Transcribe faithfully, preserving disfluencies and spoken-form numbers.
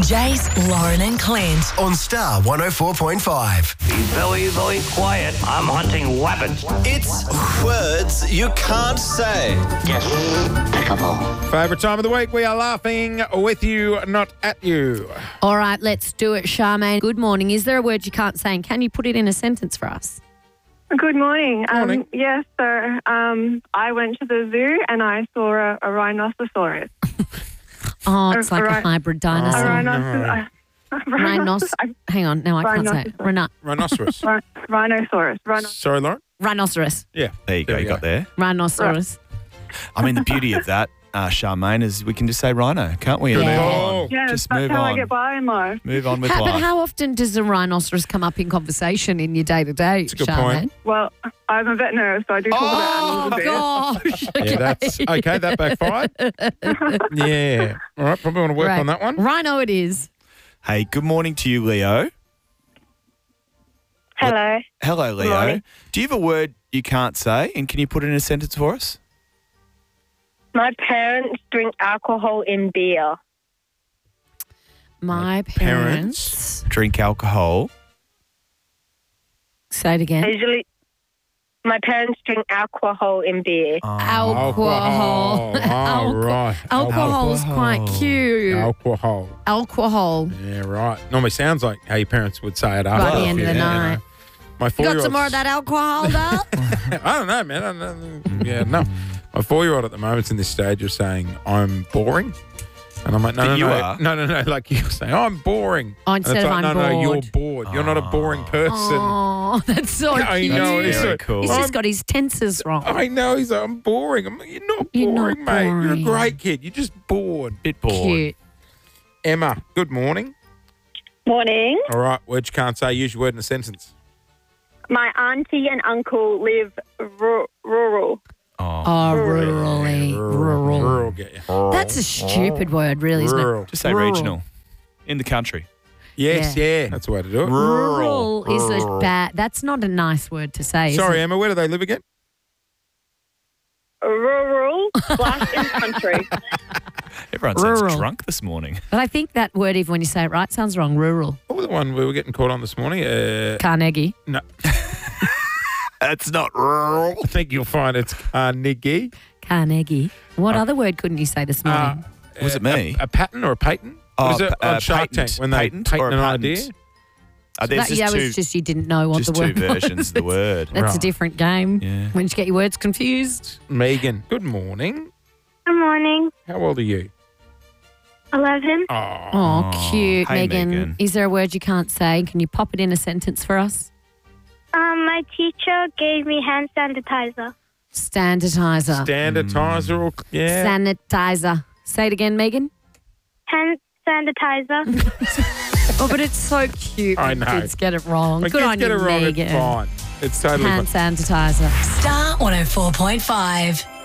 Jace, Lauren and Clint. On Star one oh four point five. Be very, very quiet. I'm hunting weapons. It's words you can't say. Despicable. Favourite time of the week, we are laughing with you, not at you. All right, let's do it, Charmaine. Good morning. Is there a word you can't say, and can you put it in a sentence for us? Good morning. Morning. Um, yes, so um, I went to the zoo and I saw a, a rhinoceros. Oh, it's A like a rhi- hybrid A dinosaur. rhinoceros. Rhinos- Hang on, no, I can't say it. Rhino- Rhinoceros. Rhi- Rhinoceros. Rhino- Sorry, Lauren? rhinoceros. Yeah. There you go, we you got there. Rhinoceros. I mean, the beauty of that, uh, Charmaine, is we can just say rhino, can't we? And Yeah. move Oh. on. yes, Just that's move how I on. get by in life. Move on with How, but life. how often does a rhinoceros come up in conversation in your day-to-day, It's a good Charmaine? point. Well, I'm a vet nurse, so I do talk Oh, about animals a bit. gosh. Yeah, that's okay. That backfired. Yeah. All right. Probably want to work Right. on that one. Rhino it is. Hey, good morning to you, Leo. Hello. Hello, Leo. morning. Do you have a word you can't say, and can you put it in a sentence for us? My parents drink alcohol in beer. My parents parents. Drink alcohol. Say it again. Usually, my parents drink alcohol in beer. Alcohol. Oh, Alco- right. Alcohol's quite Alcohol. cute. Alcohol. Alcohol. Yeah, right. Normally sounds like how your parents would say it By after. the end of the Yeah, night. you know. My You four-year-old's- got some more of that alcohol, though? I don't know, man. I don't know. Yeah, no. My four-year-old at the moment's in this stage of saying, I'm boring. And I'm like, no, But no, you no. are. No, no, no. Like you're saying, oh, I'm boring. Oh, And instead it's of like, I'm no, no, you're bored. bored. You're not a boring person. Oh, that's so I cute. know. That's It's very so- cool. He's I'm- just got his tenses wrong. I know. He's like, I'm boring. I'm like, you're not You're boring, not mate. You're a boring. great kid. You're just bored. Bit bored. Cute. Emma, good morning. Morning. All right, word you can't say. Use your word in a sentence. My auntie and uncle live ru- rural. Oh. Oh, rurally. Rural. Rural, get you. That's a stupid word, really, isn't Rural. Just say Rural. regional. In the country. Yes, Yeah. yeah. That's the way to do it. it? Rural is a bad. That's not a nice word to say. is Sorry, it? Emma, where do they live again? Rural slash in country. Everyone sounds Rural. drunk this morning. But I think that word, even when you say it right, sounds wrong. Rural. What was the one we were getting caught on this morning? Uh, Carnegie. no. That's not rural. I think you'll find it's Carnegie. Carnegie. What other word couldn't you say this morning? Uh, Was it me? A, a patent or a patent? Oh, What is it uh, on Shark patent. Tank when they Patent patent or a an patent? idea? Uh, there's that, just yeah, two, it was just you didn't know what just the two word versions of the was. word. That's a Right. different game. Yeah. When you get your words confused. Megan, good morning. Good morning. How old are you? eleven. Oh, Oh, Oh, cute, hey, Megan. Megan. Is there a word you can't say? Can you pop it in a sentence for us? Um, my teacher gave me hand sanitizer. Standardizer. standardizer or yeah. Sanitizer. Say it again, Megan. Hand sanitizer. Oh, but it's so cute I when know. kids get it wrong. When Good kids on get you, it wrong, Megan. it's fine. It's totally Hand fine. sanitizer. Star one oh four point five.